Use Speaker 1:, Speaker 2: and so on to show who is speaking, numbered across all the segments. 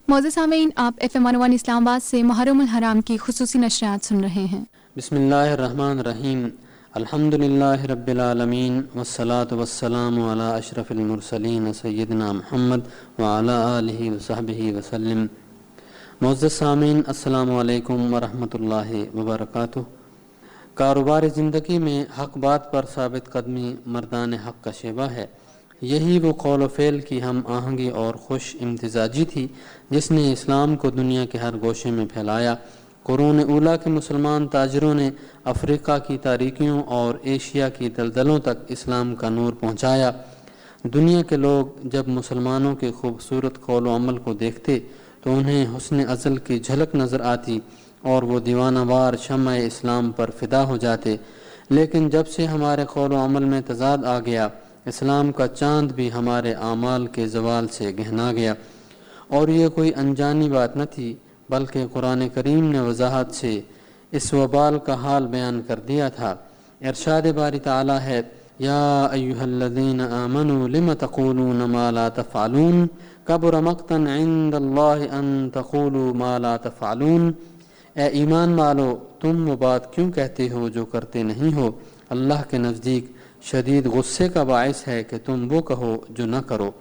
Speaker 1: معزز سامعین، آپ FM 101 اسلام آباد سے محرم الحرام کی خصوصی نشریات سن رہے ہیں۔
Speaker 2: بسم اللہ الرحمن الرحیم، الحمد للہ رب العالمین، والصلاة والسلام علی اشرف المرسلین سیدنا محمد وعلی آلہ وصحبہ وسلم۔ معزز سامعین، السلام علیکم ورحمۃ اللہ وبرکاتہ۔ کاروبار زندگی میں حق بات پر ثابت قدمی مردان حق کا شیبہ ہے۔ یہی وہ قول و فعل کی ہم آہنگی اور خوش امتزاجی تھی جس نے اسلام کو دنیا کے ہر گوشے میں پھیلایا۔ قرون اولیٰ کے مسلمان تاجروں نے افریقہ کی تاریکیوں اور ایشیا کی دلدلوں تک اسلام کا نور پہنچایا۔ دنیا کے لوگ جب مسلمانوں کے خوبصورت قول و عمل کو دیکھتے تو انہیں حسن ازل کی جھلک نظر آتی اور وہ دیوانہ وار شمع اسلام پر فدا ہو جاتے۔ لیکن جب سے ہمارے قول و عمل میں تضاد آ گیا، اسلام کا چاند بھی ہمارے اعمال کے زوال سے گہنا گیا۔ اور یہ کوئی انجانی بات نہ تھی، بلکہ قرآن کریم نے وضاحت سے اس وبال کا حال بیان کر دیا تھا۔ ارشاد باری تعالی ہے، یا ایھا الذین آمنوا لم تقولون ما لا تفعلون کبر مقتا عند اللہ ان تقولوا ما لا تفعلون۔ اے ایمان والو، تم وہ بات کیوں کہتے ہو جو کرتے نہیں ہو؟ اللہ کے نزدیک شدید غصے کا باعث ہے کہ تم وہ کہو جو نہ کرو۔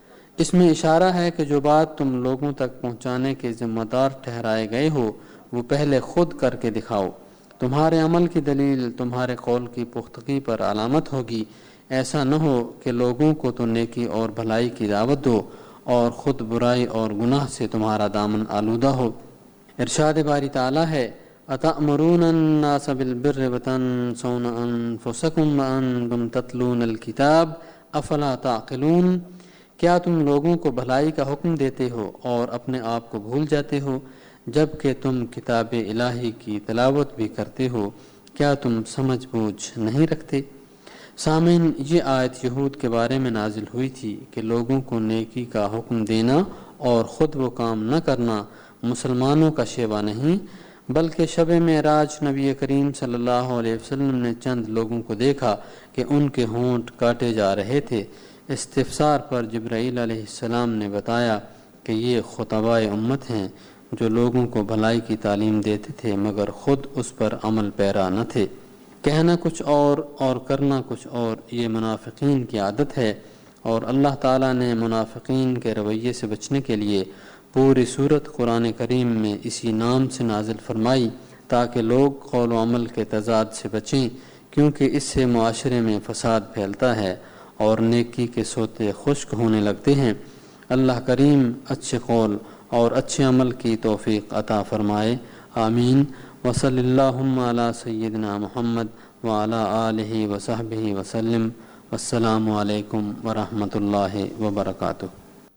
Speaker 2: اس میں اشارہ ہے کہ جو بات تم لوگوں تک پہنچانے کے ذمہ دار ٹھہرائے گئے ہو وہ پہلے خود کر کے دکھاؤ۔ تمہارے عمل کی دلیل تمہارے قول کی پختگی پر علامت ہوگی۔ ایسا نہ ہو کہ لوگوں کو تو نیکی اور بھلائی کی دعوت دو اور خود برائی اور گناہ سے تمہارا دامن آلودہ ہو۔ ارشاد باری تعالی ہے، أَتَأْمُرُونَ النَّاسَ بِالْبِرِّ وَتَنْسَوْنَ أَنفُسَكُمْ وَأَنْتُمْ تَتْلُونَ الْكِتَابَ أَفَلَا تَعْقِلُونَ۔ کیا تم لوگوں کو بھلائی کا حکم دیتے ہو اور اپنے آپ کو بھول جاتے ہو جب کہ تم کتاب الہی کی تلاوت بھی کرتے ہو؟ کیا تم سمجھ بوجھ نہیں رکھتے؟ سامعین، یہ آیت یہود کے بارے میں نازل ہوئی تھی کہ لوگوں کو نیکی کا حکم دینا اور خود وہ کام نہ کرنا مسلمانوں کا شیوہ نہیں، بلکہ شب معراج نبی کریم صلی اللہ علیہ وسلم نے چند لوگوں کو دیکھا کہ ان کے ہونٹ کاٹے جا رہے تھے۔ استفسار پر جبرائیل علیہ السلام نے بتایا کہ یہ خطباء امت ہیں جو لوگوں کو بھلائی کی تعلیم دیتے تھے مگر خود اس پر عمل پیرا نہ تھے۔ کہنا کچھ اور کرنا کچھ اور، یہ منافقین کی عادت ہے، اور اللہ تعالیٰ نے منافقین کے رویے سے بچنے کے لیے پوری سورت قرآن کریم میں اسی نام سے نازل فرمائی تاکہ لوگ قول و عمل کے تضاد سے بچیں، کیونکہ اس سے معاشرے میں فساد پھیلتا ہے اور نیکی کے سوتے خشک ہونے لگتے ہیں۔ اللہ کریم اچھے قول اور اچھے عمل کی توفیق عطا فرمائے، آمین۔ وصلی اللہم علی سیدنا محمد وعلی آلہ وصحبہ وسلم۔ والسلام علیکم ورحمۃ اللہ وبرکاتہ۔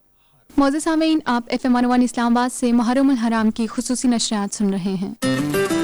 Speaker 1: معزز سامعین، آپ FM 101 اسلام آباد سے محرم الحرام کی خصوصی نشریات سن رہے ہیں۔